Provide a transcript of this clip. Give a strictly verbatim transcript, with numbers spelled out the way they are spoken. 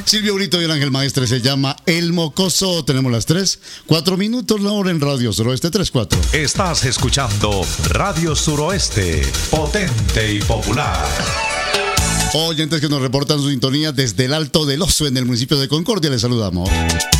Silvio Brito y el Ángel Maestre se llama El Mocoso. Tenemos las tres, cuatro minutos, la hora en Radio Suroeste tres cuatro. Estás escuchando Radio Suroeste, potente y popular. Oyentes que nos reportan su sintonía desde el Alto del Oso en el municipio de Concordia, les saludamos.